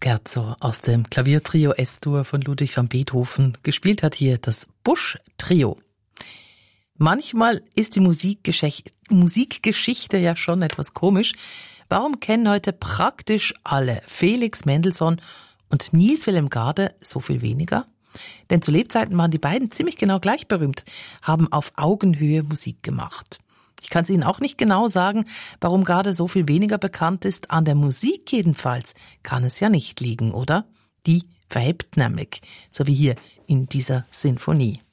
Scherzo aus dem Klaviertrio S-Dur von Ludwig van Beethoven. Gespielt hat hier das Busch-Trio. Manchmal ist die Musikgeschichte ja schon etwas komisch. Warum kennen heute praktisch alle Felix Mendelssohn und Niels Wilhelm Gade so viel weniger? Denn zu Lebzeiten waren die beiden ziemlich genau gleich berühmt, haben auf Augenhöhe Musik gemacht. Ich kann es Ihnen auch nicht genau sagen, warum Gade so viel weniger bekannt ist. An der Musik jedenfalls kann es ja nicht liegen, oder? Die verhebt nämlich, so wie hier in dieser Sinfonie.